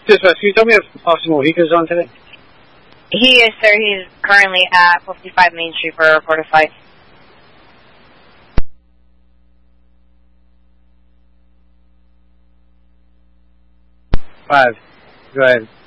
Dispatch, can you tell me if Austin Mojica's on today? He is, sir. He's currently at 55 Main Street for a report of fight. 5. Go ahead.